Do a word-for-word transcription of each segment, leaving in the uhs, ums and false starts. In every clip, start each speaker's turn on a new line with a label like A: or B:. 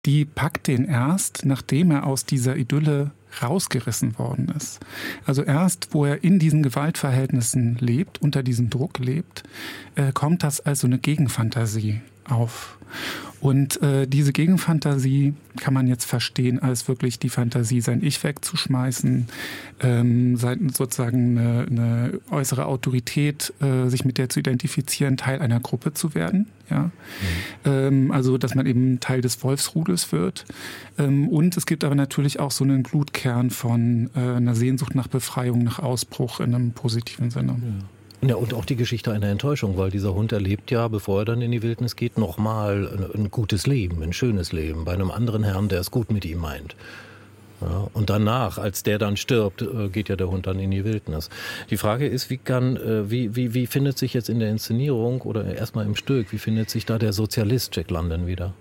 A: die packt den erst, nachdem er aus dieser Idylle rausgerissen worden ist. Also erst, wo er in diesen Gewaltverhältnissen lebt, unter diesem Druck lebt, äh, kommt das als so eine Gegenfantasie auf. Und äh, diese Gegenfantasie kann man jetzt verstehen als wirklich die Fantasie, sein Ich wegzuschmeißen, ähm, sein, sozusagen eine, eine äußere Autorität, äh, sich mit der zu identifizieren, Teil einer Gruppe zu werden. Ja? Mhm. Ähm, also, dass man eben Teil des Wolfsrudels wird. Ähm, und es gibt aber natürlich auch so einen Glutkern von äh, einer Sehnsucht nach Befreiung, nach Ausbruch in einem positiven Sinne.
B: Ja. Ja, und auch die Geschichte einer Enttäuschung, weil dieser Hund erlebt ja, bevor er dann in die Wildnis geht, nochmal ein, ein gutes Leben, ein schönes Leben bei einem anderen Herrn, der es gut mit ihm meint. Ja, und danach, als der dann stirbt, geht ja der Hund dann in die Wildnis. Die Frage ist, wie kann, wie, wie, wie findet sich jetzt in der Inszenierung oder erstmal im Stück, wie findet sich da der Sozialist Jack London wieder?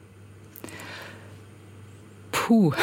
C: Puh.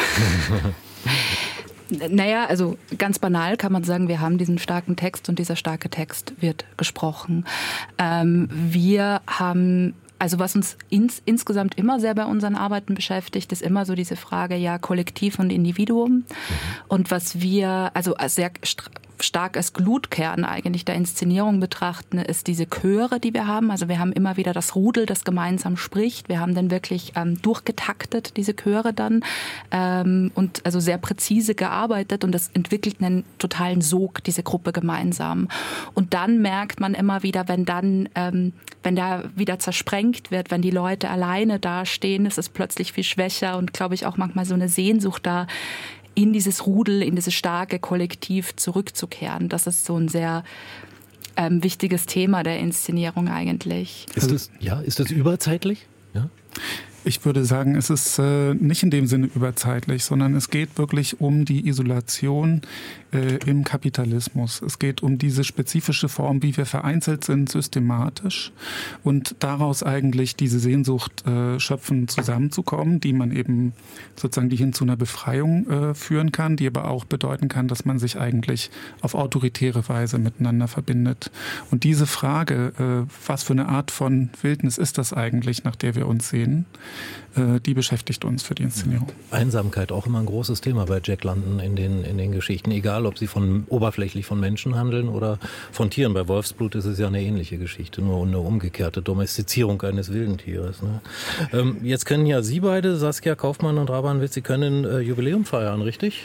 C: Naja, also ganz banal kann man sagen, wir haben diesen starken Text und dieser starke Text wird gesprochen. Ähm, wir haben, also was uns ins, insgesamt immer sehr bei unseren Arbeiten beschäftigt, ist immer so diese Frage, ja, Kollektiv und Individuum. Mhm. Und was wir, also sehr st- stark als Glutkern eigentlich der Inszenierung betrachten, ist diese Chöre, die wir haben. Also wir haben immer wieder das Rudel, das gemeinsam spricht. Wir haben dann wirklich ähm, durchgetaktet, diese Chöre dann, ähm, und also sehr präzise gearbeitet und das entwickelt einen totalen Sog, diese Gruppe gemeinsam. Und dann merkt man immer wieder, wenn dann, ähm, wenn da wieder zersprengt wird, wenn die Leute alleine dastehen, ist es plötzlich viel schwächer und glaube ich auch manchmal so eine Sehnsucht da, in dieses Rudel, in dieses starke Kollektiv zurückzukehren. Das ist so ein sehr ähm, wichtiges Thema der Inszenierung eigentlich.
B: Ist das, ja, ist das überzeitlich? Ja.
A: Ich würde sagen, es ist äh, nicht in dem Sinne überzeitlich, sondern es geht wirklich um die Isolation äh, im Kapitalismus. Es geht um diese spezifische Form, wie wir vereinzelt sind, systematisch und daraus eigentlich diese Sehnsucht äh, schöpfen, zusammenzukommen, die man eben sozusagen, die hin zu einer Befreiung äh, führen kann, die aber auch bedeuten kann, dass man sich eigentlich auf autoritäre Weise miteinander verbindet. Und diese Frage, äh, was für eine Art von Wildnis ist das eigentlich, nach der wir uns sehen, die beschäftigt uns für die Inszenierung.
B: Einsamkeit, auch immer ein großes Thema bei Jack London in den, in den Geschichten, egal ob sie von oberflächlich von Menschen handeln oder von Tieren. Bei Wolfsblut ist es ja eine ähnliche Geschichte, nur eine umgekehrte Domestizierung eines wilden Tieres. Ne? Ähm, jetzt können ja Sie beide, Saskia Kaufmann und Raban Witz, Sie können äh, Jubiläum feiern, richtig?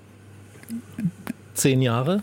B: Zehn Jahre?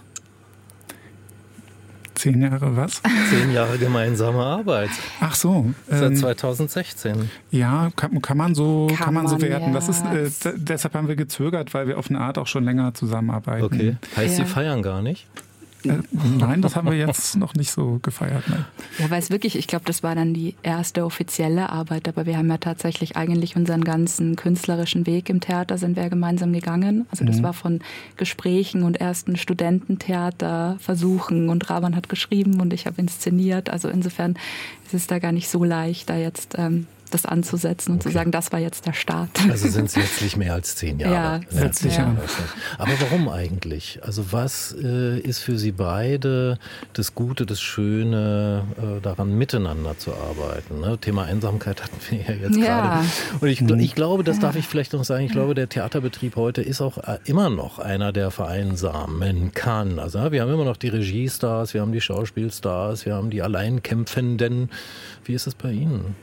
A: Zehn Jahre was?
B: Zehn Jahre gemeinsame Arbeit.
A: Ach so.
B: Seit
A: ähm,
B: zweitausendsechzehn.
A: Ja, kann, kann man so, kann, kann man so werten.
C: Ja.
A: Das ist, äh, d- deshalb haben wir gezögert, weil wir auf eine Art auch schon länger zusammenarbeiten.
B: Okay. Heißt,
C: Ja.
B: Sie feiern gar nicht?
A: Äh, nein, das haben wir jetzt noch nicht so gefeiert. Ne?
C: Ja, weil es wirklich, ich glaube, das war dann die erste offizielle Arbeit, aber wir haben ja tatsächlich eigentlich unseren ganzen künstlerischen Weg im Theater sind wir gemeinsam gegangen. Also das
A: Mhm.
C: war von Gesprächen und ersten Studententheaterversuchen und Raban hat geschrieben und ich habe inszeniert. Also insofern ist es da gar nicht so leicht, da jetzt ähm, das anzusetzen und
B: Okay.
C: zu sagen, das war jetzt der Start.
B: Also sind es letztlich mehr als zehn Jahre.
C: Ja,
A: letztlich
C: ja.
A: ja.
B: Aber warum eigentlich? Also was äh, ist für Sie beide das Gute, das Schöne, äh, daran miteinander zu arbeiten? Ne? Thema Einsamkeit hatten wir ja jetzt
C: Ja.
B: gerade. Und ich, gl- ich glaube, das darf ich vielleicht noch sagen, ich glaube, der Theaterbetrieb heute ist auch äh, immer noch einer, der vereinsamen kann. Also ja, wir haben immer noch die Regiestars, wir haben die Schauspielstars, wir haben die Alleinkämpfenden. Wie ist es bei Ihnen?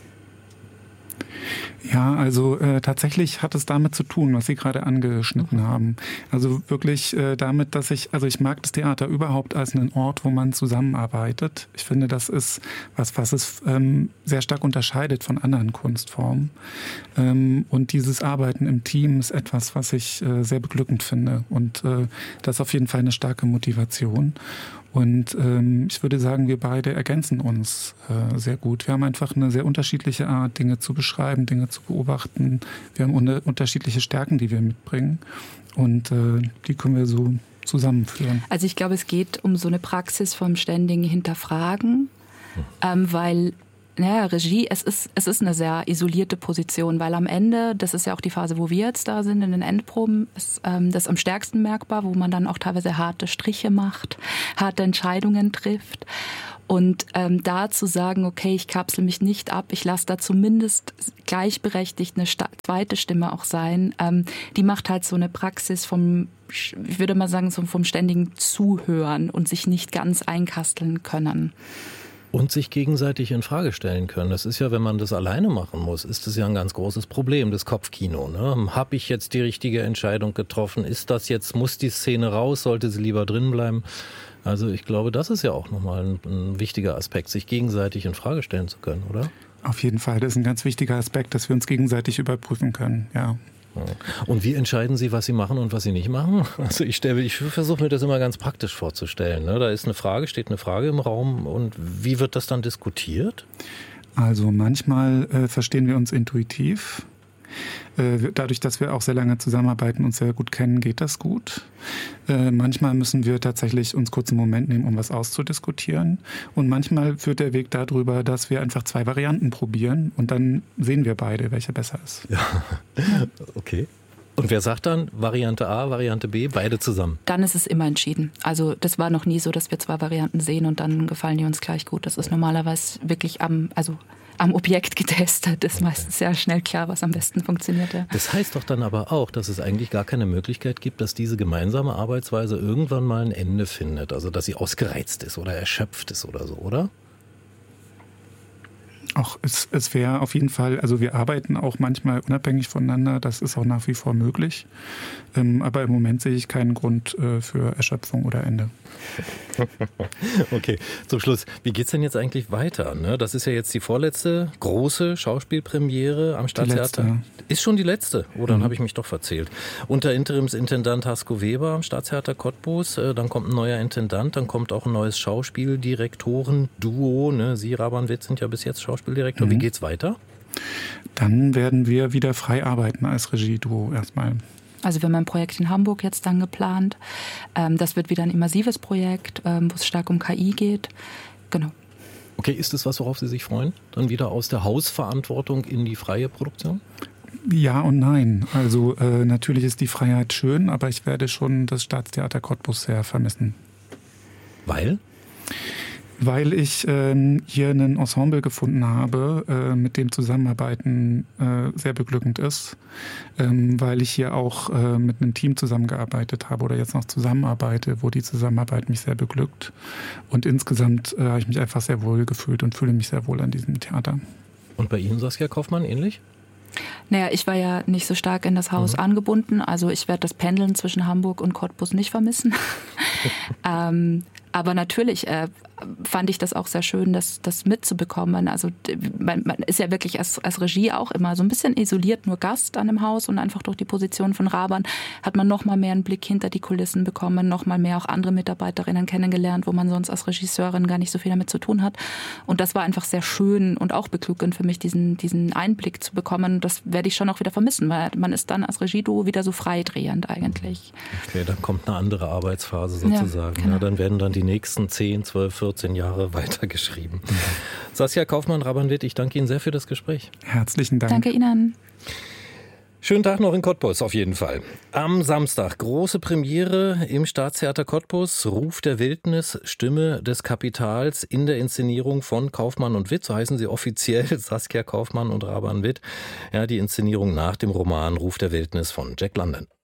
A: Ja, also äh, tatsächlich hat es damit zu tun, was Sie gerade angeschnitten haben. Also wirklich äh, damit, dass ich, also ich mag das Theater überhaupt als einen Ort, wo man zusammenarbeitet. Ich finde, das ist was, was es ähm, sehr stark unterscheidet von anderen Kunstformen. Ähm, und dieses Arbeiten im Team ist etwas, was ich äh, sehr beglückend finde. Und äh, das ist auf jeden Fall eine starke Motivation. Und ähm, ich würde sagen, wir beide ergänzen uns äh, sehr gut. Wir haben einfach eine sehr unterschiedliche Art, Dinge zu beschreiben, Dinge zu beobachten. Wir haben un- unterschiedliche Stärken, die wir mitbringen. Und äh, die können wir so zusammenführen.
C: Also ich glaube, es geht um so eine Praxis vom ständigen Hinterfragen, ähm, weil Naja, Regie, es ist, es ist eine sehr isolierte Position, weil am Ende, das ist ja auch die Phase, wo wir jetzt da sind, in den Endproben, ist ähm, das am stärksten merkbar, wo man dann auch teilweise harte Striche macht, harte Entscheidungen trifft. Und ähm, da zu sagen, okay, ich kapsel mich nicht ab, ich lasse da zumindest gleichberechtigt eine sta- zweite Stimme auch sein, ähm, die macht halt so eine Praxis vom, ich würde mal sagen, so vom ständigen Zuhören und sich nicht ganz einkasteln können.
B: Und sich gegenseitig in Frage stellen können. Das ist ja, wenn man das alleine machen muss, ist das ja ein ganz großes Problem, das Kopfkino. Ne? Habe ich jetzt die richtige Entscheidung getroffen? Ist das jetzt, muss die Szene raus? Sollte sie lieber drin bleiben? Also ich glaube, das ist ja auch nochmal ein, ein wichtiger Aspekt, sich gegenseitig in Frage stellen zu können, oder?
A: Auf jeden Fall, das ist ein ganz wichtiger Aspekt, dass wir uns gegenseitig überprüfen können, ja.
B: Und wie entscheiden Sie, was Sie machen und was Sie nicht machen? Also ich stelle, ich versuche mir das immer ganz praktisch vorzustellen. Ne? Da ist eine Frage, steht eine Frage im Raum und wie wird das dann diskutiert?
A: Also manchmal äh, verstehen wir uns intuitiv. Äh, dadurch, dass wir auch sehr lange zusammenarbeiten und sehr gut kennen, geht das gut. Äh, manchmal müssen wir tatsächlich uns kurz einen Moment nehmen, um was auszudiskutieren. Und manchmal führt der Weg darüber, dass wir einfach zwei Varianten probieren und dann sehen wir beide, welche besser ist.
B: Ja, okay. Und wer sagt dann Variante A, Variante B, beide zusammen?
C: Dann ist es immer entschieden. Also das war noch nie so, dass wir zwei Varianten sehen und dann gefallen die uns gleich gut. Das ist normalerweise wirklich am, also am Objekt getestet. Das ist meistens sehr schnell klar, was am besten funktioniert. Ja.
B: Das heißt doch dann aber auch, dass es eigentlich gar keine Möglichkeit gibt, dass diese gemeinsame Arbeitsweise irgendwann mal ein Ende findet. Also dass sie ausgereizt ist oder erschöpft ist oder so, oder?
A: Auch es, es wäre auf jeden Fall, also wir arbeiten auch manchmal unabhängig voneinander, das ist auch nach wie vor möglich. Ähm, aber im Moment sehe ich keinen Grund äh, für Erschöpfung oder Ende.
B: Okay, zum Schluss, wie geht's denn jetzt eigentlich weiter? Ne? Das ist ja jetzt die vorletzte große Schauspielpremiere am Staatstheater. Ist schon die letzte? Oh, dann mhm. habe ich mich doch verzählt. Unter Interimsintendant Hasko Weber am Staatstheater Cottbus, äh, dann kommt ein neuer Intendant, dann kommt auch ein neues Schauspieldirektoren-Duo. Ne? Sie, Raban Witt, sind ja bis jetzt Schauspieldirektor. Mhm. Wie geht's weiter?
A: Dann werden wir wieder frei arbeiten als Regieduo erstmal.
C: Also wir haben ein Projekt in Hamburg jetzt dann geplant. Das wird wieder ein immersives Projekt, wo es stark um K I geht. Genau.
B: Okay, ist das was, worauf Sie sich freuen? Dann wieder aus der Hausverantwortung in die freie Produktion?
A: Ja und nein. Also äh, natürlich ist die Freiheit schön, aber ich werde schon das Staatstheater Cottbus sehr vermissen.
B: Weil?
A: Weil ich äh, hier ein Ensemble gefunden habe, äh, mit dem Zusammenarbeiten äh, sehr beglückend ist. Ähm, weil ich hier auch äh, mit einem Team zusammengearbeitet habe oder jetzt noch zusammenarbeite, wo die Zusammenarbeit mich sehr beglückt. Und insgesamt äh, habe ich mich einfach sehr wohl gefühlt und fühle mich sehr wohl an diesem Theater.
B: Und bei Ihnen, Saskia Kaufmann, ähnlich?
C: Naja, ich war ja nicht so stark in das Haus mhm. angebunden. Also ich werde das Pendeln zwischen Hamburg und Cottbus nicht vermissen. ähm, aber natürlich äh, fand ich das auch sehr schön, das, das mitzubekommen. Also man, man ist ja wirklich als, als Regie auch immer so ein bisschen isoliert, nur Gast an dem Haus und einfach durch die Position von Raban hat man noch mal mehr einen Blick hinter die Kulissen bekommen, noch mal mehr auch andere Mitarbeiterinnen kennengelernt, wo man sonst als Regisseurin gar nicht so viel damit zu tun hat. Und das war einfach sehr schön und auch beglückend für mich, diesen, diesen Einblick zu bekommen. Das werde ich schon auch wieder vermissen, weil man ist dann als Regieduo wieder so freidrehend eigentlich.
B: Okay, dann kommt eine andere Arbeitsphase sozusagen. Ja, genau. Ja, dann werden dann die nächsten zehn, zwölf, vierzehn Jahre weitergeschrieben. Mhm. Saskia Kaufmann, Raban Witt, ich danke Ihnen sehr für das Gespräch.
A: Herzlichen Dank.
C: Danke Ihnen.
B: Schönen Tag noch in Cottbus auf jeden Fall. Am Samstag große Premiere im Staatstheater Cottbus, Ruf der Wildnis, Stimme des Kapitals in der Inszenierung von Kaufmann und Witt, so heißen sie offiziell, Saskia Kaufmann und Raban Witt. Ja, die Inszenierung nach dem Roman Ruf der Wildnis von Jack London.